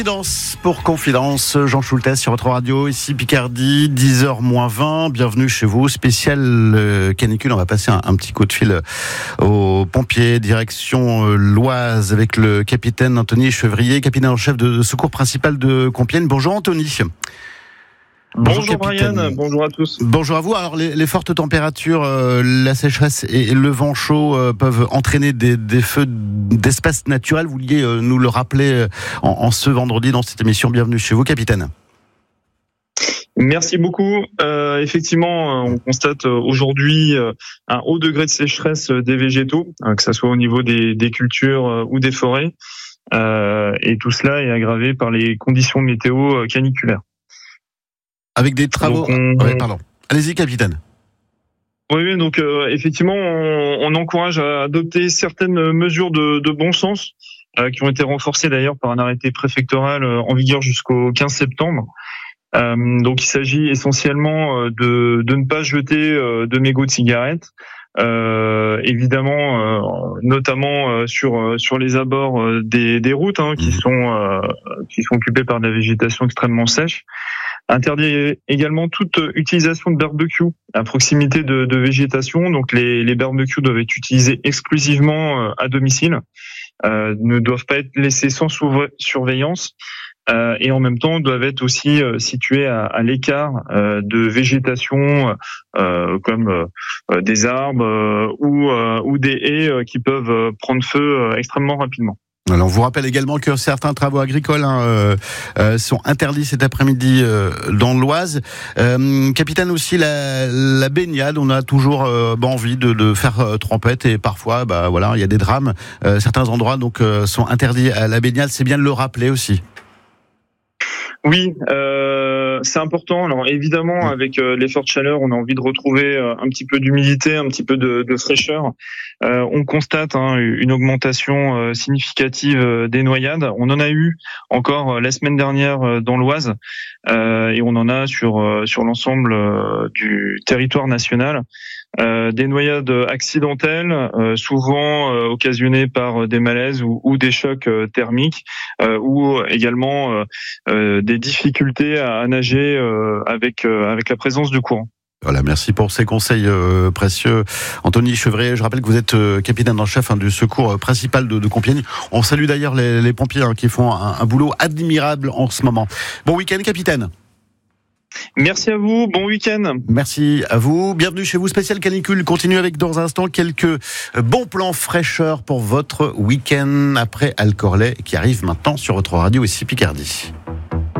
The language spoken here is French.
Pour Confidence, Jean Schultes sur votre radio, ici Picardie, 10h-20, bienvenue chez vous, spécial canicule, on va passer un petit coup de fil aux pompiers, direction l'Oise avec le capitaine Anthony Chevrier, capitaine en chef de secours principal de Compiègne. Bonjour Anthony. Bonjour Brian, bonjour à tous. Bonjour à vous. Alors les fortes températures, la sécheresse et le vent chaud peuvent entraîner des feux d'espace naturel. Vous vouliez nous le rappeler en ce vendredi dans cette émission. Bienvenue chez vous, capitaine. Merci beaucoup. Effectivement, on constate aujourd'hui un haut degré de sécheresse des végétaux, que ce soit au niveau des cultures ou des forêts. Et tout cela est aggravé par les conditions météo caniculaires. Avec des travaux... Ouais, pardon. Allez-y, capitaine. Oui, donc effectivement, on encourage à adopter certaines mesures de bon sens, qui ont été renforcées d'ailleurs par un arrêté préfectoral en vigueur jusqu'au 15 septembre. Donc il s'agit essentiellement de ne pas jeter de mégots de cigarettes, évidemment, notamment sur les abords des routes qui sont occupées par de la végétation extrêmement sèche. Interdit également toute utilisation de barbecue à proximité de végétation. Donc les barbecues doivent être utilisés exclusivement à domicile, ne doivent pas être laissés sans surveillance et en même temps doivent être aussi situés à l'écart de végétation comme des arbres ou des haies qui peuvent prendre feu extrêmement rapidement. Alors, on vous rappelle également que certains travaux agricoles sont interdits cet après-midi dans l'Oise. Capitaine, aussi la baignade, on a toujours envie de faire trempette et parfois, il y a des drames. Certains endroits sont interdits à la baignade. C'est bien de le rappeler aussi. Oui, c'est important. Alors évidemment, avec les fortes chaleurs, on a envie de retrouver un petit peu d'humidité, un petit peu de fraîcheur. On constate une augmentation significative des noyades. On en a eu encore la semaine dernière dans l'Oise et on en a sur l'ensemble du territoire national. Des noyades accidentelles, souvent occasionnées par des malaises ou des chocs thermiques, ou également des difficultés à nager avec la présence du courant. Voilà, merci pour ces conseils précieux. Anthony Chevrier, je rappelle que vous êtes capitaine en chef du secours principal de Compiègne. On salue d'ailleurs les pompiers qui font un boulot admirable en ce moment. Bon week-end, capitaine. Merci à vous, bon week-end. Merci à vous, bienvenue chez vous, spécial canicule. Continue avec dans un instant quelques bons plans fraîcheur pour votre week-end après Alcorlay qui arrive maintenant sur votre radio ici Picardie.